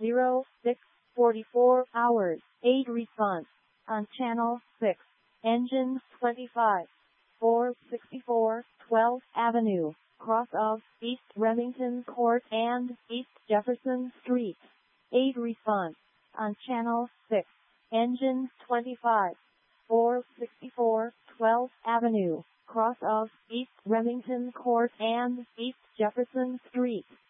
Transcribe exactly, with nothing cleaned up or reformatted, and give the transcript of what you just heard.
zero six forty-four hours. eight response. On channel six. Engine twenty-five. four sixty-four twelfth Avenue, cross of East Remington Court and East Jefferson Street. eight response. On channel six. Engine twenty-five. four sixty-four twelfth Avenue, cross of East Remington Court and East Jefferson Street.